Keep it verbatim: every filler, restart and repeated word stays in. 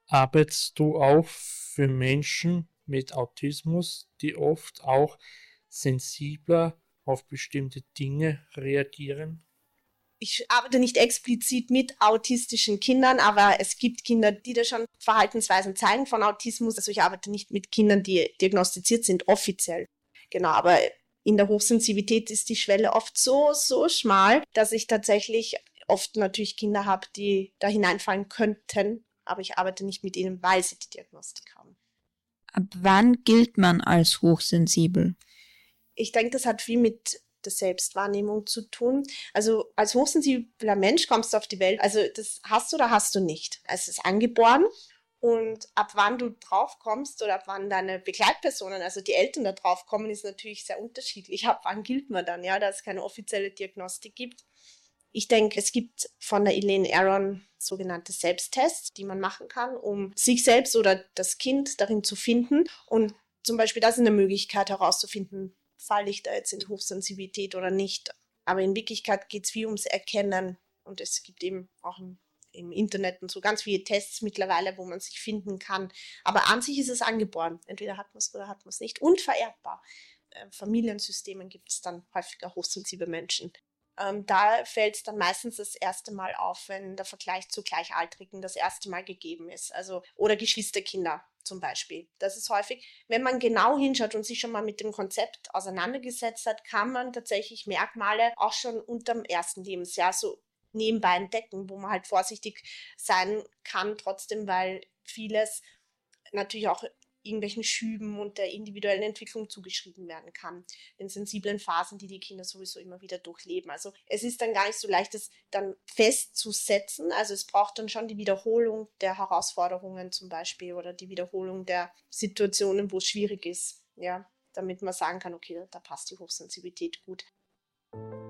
Arbeitest du auch für Menschen mit Autismus, die oft auch sensibler auf bestimmte Dinge reagieren? Ich arbeite nicht explizit mit autistischen Kindern, aber es gibt Kinder, die da schon Verhaltensweisen zeigen von Autismus. Also ich arbeite nicht mit Kindern, die diagnostiziert sind, offiziell. Genau, aber in der Hochsensibilität ist die Schwelle oft so, so schmal, dass ich tatsächlich oft natürlich Kinder habe, die da hineinfallen könnten, aber ich arbeite nicht mit ihnen, weil sie die Diagnostik haben. Ab wann gilt man als hochsensibel? Ich denke, das hat viel mit der Selbstwahrnehmung zu tun. Also als hochsensibler Mensch kommst du auf die Welt, also das hast du oder hast du nicht. Es ist angeboren und ab wann du drauf kommst oder ab wann deine Begleitpersonen, also die Eltern da drauf kommen, ist natürlich sehr unterschiedlich. Ab wann gilt man dann, ja, da es keine offizielle Diagnostik gibt. Ich denke, es gibt von der Elaine Aron sogenannte Selbsttests, die man machen kann, um sich selbst oder das Kind darin zu finden. Und zum Beispiel das ist eine Möglichkeit herauszufinden, falle ich da jetzt in Hochsensibilität oder nicht. Aber in Wirklichkeit geht es viel ums Erkennen. Und es gibt eben auch im, im Internet und so ganz viele Tests mittlerweile, wo man sich finden kann. Aber an sich ist es angeboren. Entweder hat man es oder hat man es nicht. Und vererbbar. Äh, Familiensystemen gibt es dann häufiger hochsensible Menschen. Ähm, da fällt es dann meistens das erste Mal auf, wenn der Vergleich zu Gleichaltrigen das erste Mal gegeben ist. Also, oder Geschwisterkinder zum Beispiel. Das ist häufig, wenn man genau hinschaut und sich schon mal mit dem Konzept auseinandergesetzt hat, kann man tatsächlich Merkmale auch schon unterm ersten Lebensjahr so nebenbei entdecken, wo man halt vorsichtig sein kann, trotzdem, weil vieles natürlich auch irgendwelchen Schüben und der individuellen Entwicklung zugeschrieben werden kann, den sensiblen Phasen, die die Kinder sowieso immer wieder durchleben. Also es ist dann gar nicht so leicht, das dann festzusetzen. Also es braucht dann schon die Wiederholung der Herausforderungen zum Beispiel oder die Wiederholung der Situationen, wo es schwierig ist, ja, damit man sagen kann, okay, da passt die Hochsensibilität gut.